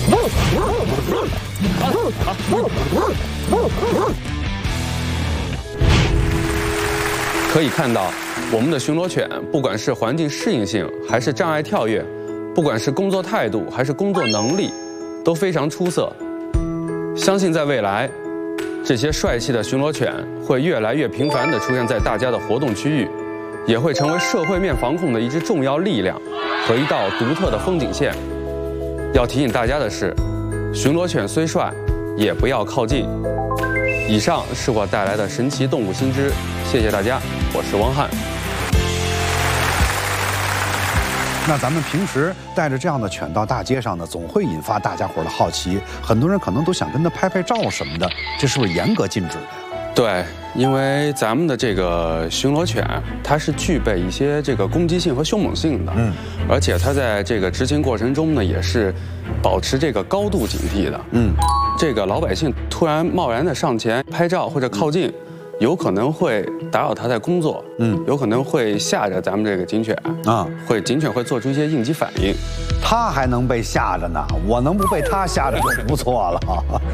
可以看到，我们的巡逻犬不管是环境适应性，还是障碍跳跃，不管是工作态度，还是工作能力，都非常出色。相信在未来，这些帅气的巡逻犬会越来越频繁地出现在大家的活动区域，也会成为社会面防控的一支重要力量和一道独特的风景线。要提醒大家的是，巡逻犬虽帅，也不要靠近。以上是我带来的神奇动物新知，谢谢大家，我是汪汉。 那咱们平时带着这样的犬到大街上呢，总会引发大家伙的好奇，很多人可能都想跟它拍拍照什么的，这是不是严格禁止的呀？ 对，因为咱们的这个巡逻犬，它是具备一些这个攻击性和凶猛性的，而且它在这个执勤过程中呢，也是保持这个高度警惕的，这个老百姓突然贸然的上前拍照或者靠近，有可能会打扰他在工作，有可能会吓着咱们这个警犬啊，警犬会做出一些应激反应。 他还能被吓着呢，我能不被他吓着就不错了。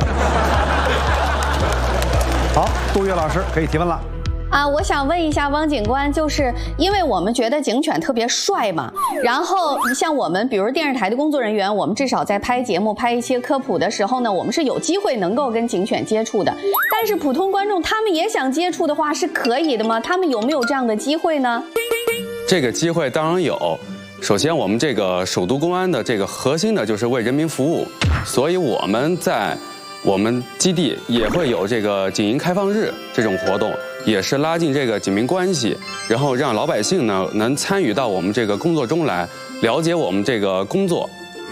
好，杜月老师可以提问了。 我想问一下汪警官，就是因为我们觉得警犬特别帅嘛，然后像我们比如电视台的工作人员，我们至少在拍节目、拍一些科普的时候呢，我们是有机会能够跟警犬接触的。但是普通观众他们也想接触的话，是可以的吗？他们有没有这样的机会呢？ 这个机会当然有。首先，我们这个首都公安的这个核心呢，就是为人民服务，所以我们在我们基地也会有这个警营开放日这种活动，也是拉近这个警民关系，然后让老百姓呢能参与到我们这个工作中来，了解我们这个工作。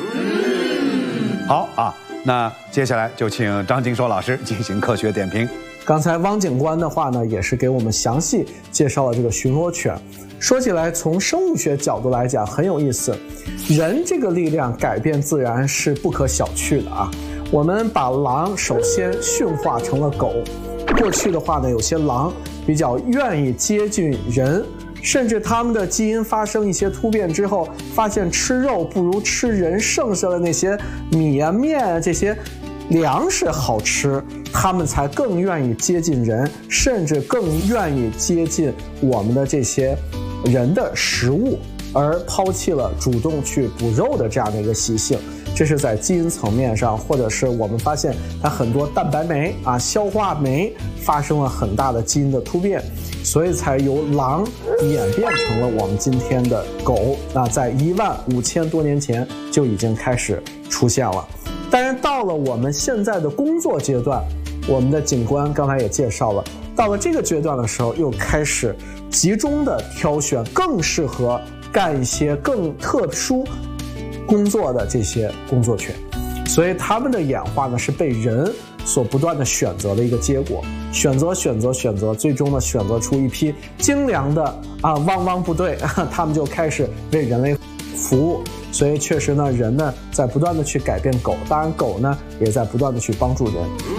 好啊，那接下来就请张景硕老师进行科学点评。 刚才汪警官的话呢，也是给我们详细介绍了这个巡逻犬。说起来，从生物学角度来讲很有意思，人这个力量改变自然是不可小觑的啊。我们把狼首先驯化成了狗，过去的话呢，有些狼比较愿意接近人，甚至他们的基因发生一些突变之后，发现吃肉不如吃人剩下的那些米啊、面啊这些粮食好吃，他们才更愿意接近人，甚至更愿意接近我们的这些人的食物，而抛弃了主动去捕肉的这样的一个习性。这是在基因层面上，或者是我们发现它很多蛋白酶啊、消化酶发生了很大的基因的突变，所以才由狼演变成了我们今天的狗。那在15000多年前就已经开始出现了。当然，到了我们现在的工作阶段，我们的警官刚才也介绍了，到了这个阶段的时候，又开始集中的挑选更适合干一些更特殊工作的这些工作犬，所以他们的演化呢是被人所不断的选择的一个结果，选择，最终呢选择出一批精良的汪汪部队，他们就开始为人类服务。所以确实呢，人呢在不断的去改变狗，当然狗呢也在不断的去帮助人。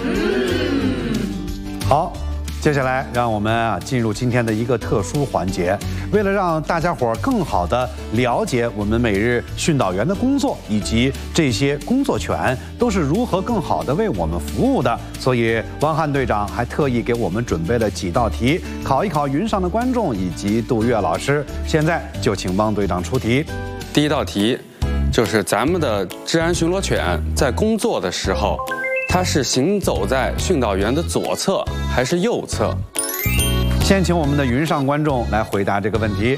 好，接下来让我们进入今天的一个特殊环节。为了让大家伙更好的了解我们每日训导员的工作，以及这些工作犬都是如何更好的为我们服务的，所以汪汉队长还特意给我们准备了几道题，考一考云上的观众以及杜月老师。现在就请汪队长出题。 第一道题就是咱们的治安巡逻犬在工作的时候，它是行走在训导员的左侧还是右侧？ 先请我们的云上观众来回答这个问题。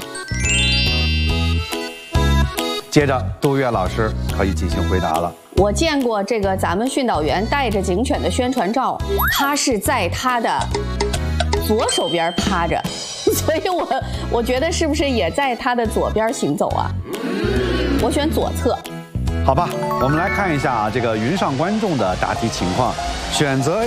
接着，杜月老师可以进行回答了。 我见过这个咱们训导员带着警犬的宣传照，他是在他的左手边趴着，所以我觉得是不是也在他的左边行走啊？我选左侧。 好吧，我们来看一下这个云上观众的答题情况，选择